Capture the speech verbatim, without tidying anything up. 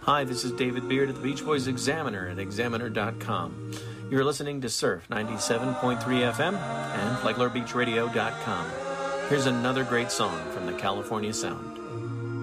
Hi, this is David Beard at the Beach Boys Examiner at examiner dot com. You're listening to Surf ninety-seven point three F M and flagler beach radio dot com. Here's another great song from the California Sound.